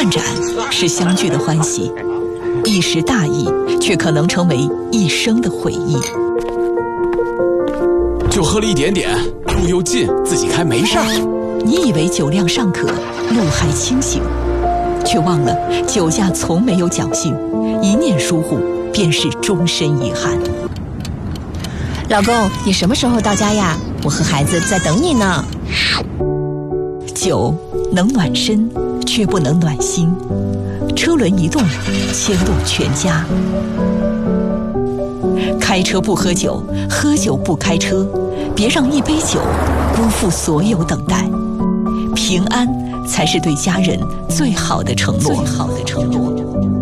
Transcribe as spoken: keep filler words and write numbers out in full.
断盏是相聚的欢喜，一时大意却可能成为一生的回忆。 就喝了一点点，路又近，自己开没事儿。 你以为酒量尚可，路还清醒，却忘了酒驾从没有侥幸，一念疏忽便是终身遗憾。 老公，你什么时候到家呀？我和孩子在等你呢。 酒能暖身，却不能暖心。车轮一动，牵动全家。开车不喝酒，喝酒不开车，别让一杯酒辜负所有等待。平安才是对家人最好的承诺。最好的承诺。